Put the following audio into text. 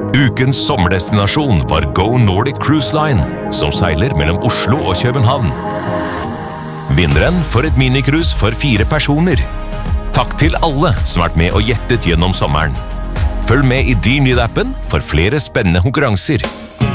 Ukens sommerdestinasjon var Go Nordic Cruise Line, som seiler mellom Oslo og København. Vinneren for et minikrus for 4 personer. Takk til alle som har vært med og gjettet gjennom sommeren. Følg med i Din Lyd-appen for flere spennende konkurranser.